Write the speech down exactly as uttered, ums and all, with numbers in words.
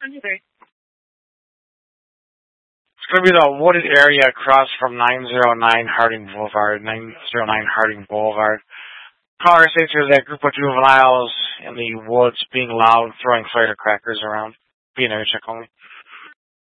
Okay. It's going to be the wooded area across from nine oh nine Harding Boulevard, nine oh nine Harding Boulevard. Caller states there's a group of juveniles in the woods being loud, throwing firecrackers around. Be an area check only.